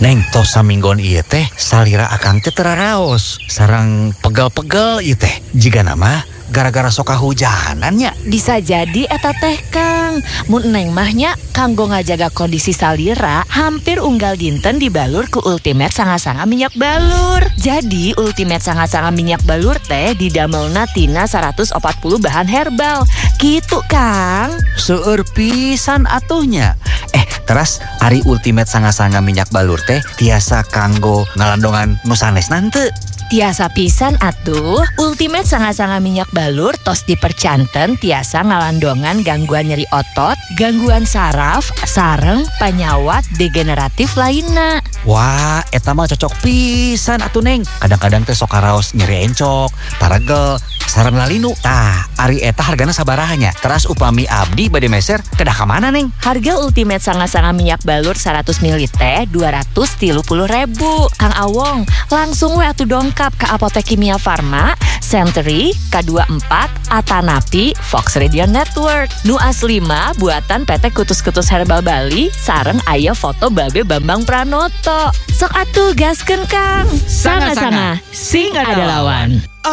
Neng tos saminggon ieu teh salira akang teh teraraos sareng pegel-pegel ieu teh. Jiga nama gara-gara sok kahujanan nya. Bisa jadi eta teh Kang. Mun Neng mahnya kanggo ngajaga kondisi salira hampir unggal dinten dibalur ku Ultimate Sanga-Sanga Minyak Balur. Jadi Ultimate Sanga-Sanga Minyak Balur teh didamelna tina 140 bahan herbal. Gitu Kang. Seueur pisan atuhnya. Teras ari Ultimate Sanga-Sanga Minyak Balur teh tiasa kanggo ngalandongan nu sanesna henteu? Tiasa pisan atuh, Ultimate Sanga-Sanga Minyak Balur tos dipercanten tiasa ngalandongan gangguan nyeri otot, gangguan saraf, sareng, panyawat, degeneratif lainna. Wah, eta mah cocok pisan atuh Neng. Kadang-kadang teh sok karaos nyeri encok, taregel, sareng lalinu. Tah, ari eta hargana sabaraha? Teras upami abdi bade meser, kedah ka mana Neng? Harga Ultimate Sanga-Sanga Minyak Balur 100 ml teh 230.000. Kang Awong, langsung we atuh dongkap ke Apotek Kimia Farma, Century, K24, Atanapi, Fox Radio Network. Nu asli mah buatan PT Kutus-Kutus Herbal Bali, sareng aya foto Babe Bambang Pranoto. Sok atuh gaskeun Kang. Sanga-sanga, sing ada lawan.